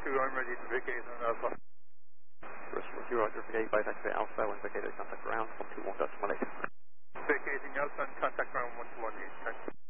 I'm ready to vacate on Alpha. Roger, vacate by taxi Alpha, when vacated contact ground, 121.18. Vacating Alpha and contact ground 121.8, thanks.